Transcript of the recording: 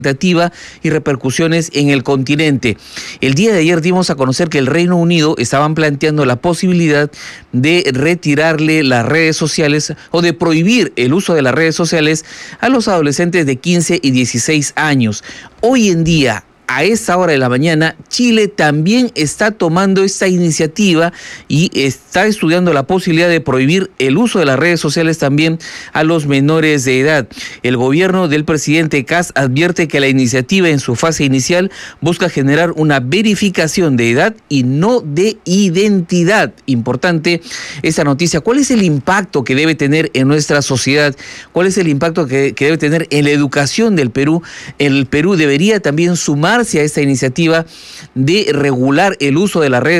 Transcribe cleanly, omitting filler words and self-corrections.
expectativa y repercusiones en el continente. El día de ayer dimos a conocer que el Reino Unido estaban planteando la posibilidad de retirarle las redes sociales o de prohibir el uso de las redes sociales a los adolescentes de 15 y 16 años. Hoy en día, a esta hora de la mañana, Chile también está tomando esta iniciativa y está estudiando la posibilidad de prohibir el uso de las redes sociales también a los menores de edad. El gobierno del presidente Kast advierte que la iniciativa en su fase inicial busca generar una verificación de edad y no de identidad. Importante esta noticia. ¿Cuál es el impacto que debe tener en nuestra sociedad? ¿Cuál es el impacto que debe tener en la educación del Perú? El Perú debería también sumarse a esta iniciativa de regular el uso de las redes